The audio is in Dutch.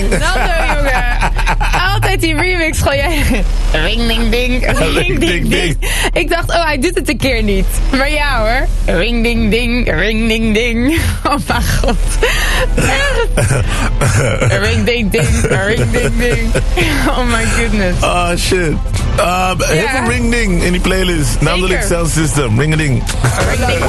Nando, jongen. Altijd die remix gewoon jij. Ring ding ding, ring ding ding. Ik dacht, oh, hij doet het een keer niet. Maar ja hoor. Ring ding ding, ring ding ding. Oh mijn god. Ring ding ding, ring ding ding. Oh my goodness. Oh shit. Heel veel ring ding in die playlist. Namelijk Sound System. Ring a ding.